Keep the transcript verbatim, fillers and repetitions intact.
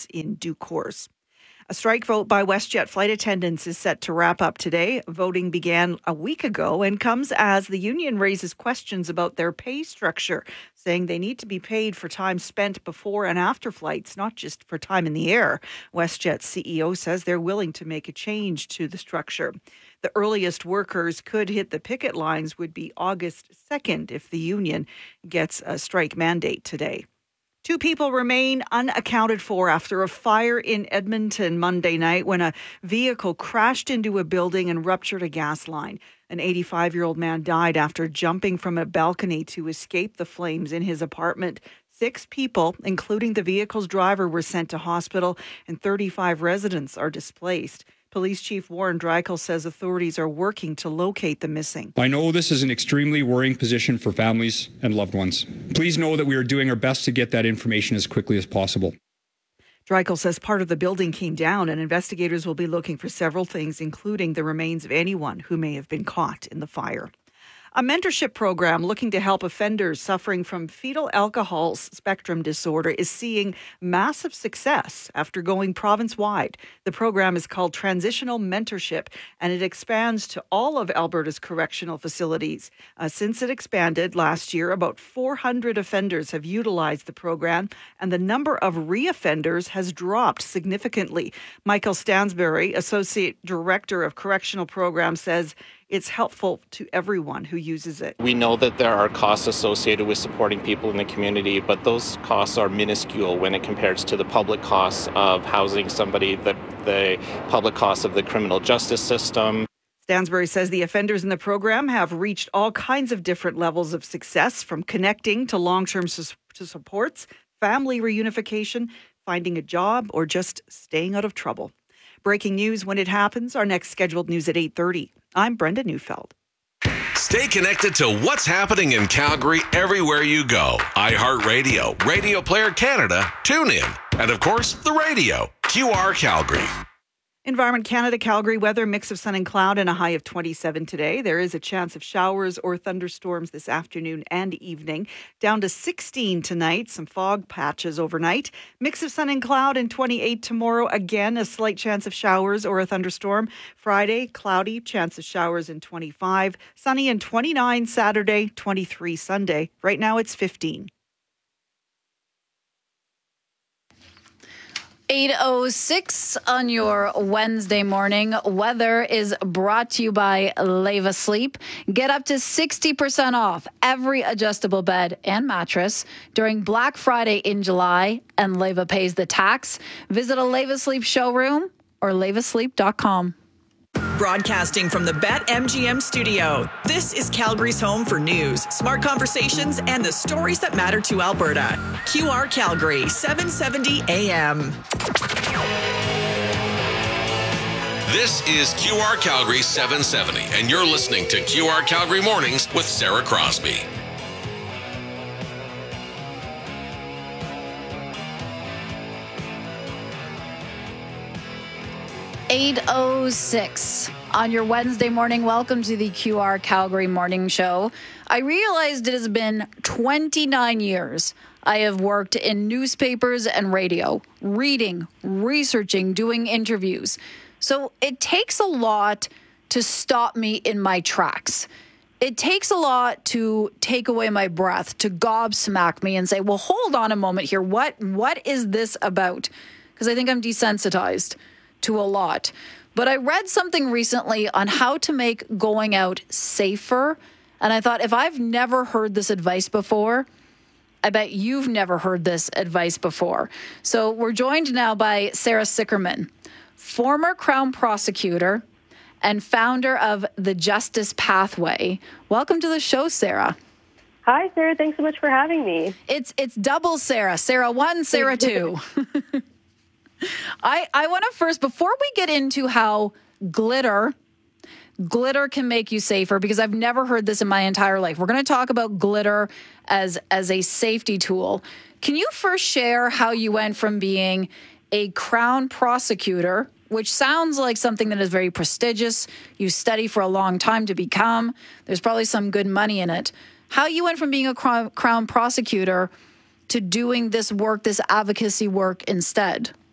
results in due course. A strike vote by WestJet flight attendants is set to wrap up today. Voting began a week ago and comes as the union raises questions about their pay structure, saying they need to be paid for time spent before and after flights, not just for time in the air. WestJet's C E O says they're willing to make a change to the structure. The earliest workers could hit the picket lines would be August second if the union gets a strike mandate today. Two people remain unaccounted for after a fire in Edmonton Monday night when a vehicle crashed into a building and ruptured a gas line. An eighty-five-year-old man died after jumping from a balcony to escape the flames in his apartment. Six people, including the vehicle's driver, were sent to hospital and thirty-five residents are displaced. Police Chief Warren Dreichel says authorities are working to locate the missing. I know this is an extremely worrying position for families and loved ones. Please know that we are doing our best to get that information as quickly as possible. Dreichel says part of the building came down and investigators will be looking for several things, including the remains of anyone who may have been caught in the fire. A mentorship program looking to help offenders suffering from fetal alcohol spectrum disorder is seeing massive success after going province-wide. The program is called Transitional Mentorship, and it expands to all of Alberta's correctional facilities. Uh, since it expanded last year, about four hundred offenders have utilized the program, and the number of reoffenders has dropped significantly. Michael Stansbury, Associate Director of Correctional Programs, says it's helpful to everyone who uses it. We know that there are costs associated with supporting people in the community, but those costs are minuscule when it compares to the public costs of housing somebody, the, the public costs of the criminal justice system. Stansbury says the offenders in the program have reached all kinds of different levels of success, from connecting to long-term su- to supports, family reunification, finding a job, or just staying out of trouble. Breaking news when it happens. Our next scheduled news at eight thirty. I'm Brenda Neufeld. Stay connected to what's happening in Calgary everywhere you go. iHeartRadio, Radio Player Canada, TuneIn, and of course, the radio. Q R Calgary. Environment Canada Calgary weather, mix of sun and cloud and a high of twenty-seven today. There is a chance of showers or thunderstorms this afternoon and evening. Down to sixteen tonight, some fog patches overnight. Mix of sun and cloud and twenty-eight tomorrow. Again, a slight chance of showers or a thunderstorm. Friday, cloudy, chance of showers and twenty-five. Sunny and twenty-nine Saturday, twenty-three Sunday. Right now it's fifteen. eight oh six on your Wednesday morning. Weather is brought to you by Leva Sleep. Get up to sixty percent off every adjustable bed and mattress during Black Friday in July, and Leva pays the tax. Visit a Leva Sleep showroom or leva sleep dot com. Broadcasting from the BetMGM studio, this is Calgary's home for news, smart conversations, and the stories that matter to Alberta. Q R Calgary, seven seventy A M. This is Q R Calgary seven seventy, and you're listening to Q R Calgary Mornings with Sarah Crosby. eight oh six on your Wednesday morning. Welcome to the Q R Calgary Morning Show. I realized it has been twenty-nine years I have worked in newspapers and radio, reading, researching, doing interviews. So it takes a lot to stop me in my tracks. It takes a lot to take away my breath, to gobsmack me and say, well, hold on a moment here. What What is this about? Because I think I'm desensitized to a lot. But I read something recently on how to make going out safer. And I thought, if I've never heard this advice before, I bet you've never heard this advice before. So we're joined now by Sarah Sickerman, former Crown prosecutor and founder of the Justice Pathway. Welcome to the show, Sarah. Hi, Sarah. Thanks so much for having me. It's it's double Sarah. Sarah one, Sarah two. I, I want to first, before we get into how glitter, glitter can make you safer, because I've never heard this in my entire life. We're going to talk about glitter as, as a safety tool. Can you first share how you went from being a Crown prosecutor, which sounds like something that is very prestigious, you study for a long time to become, there's probably some good money in it, how you went from being a Crown prosecutor to doing this work, this advocacy work instead?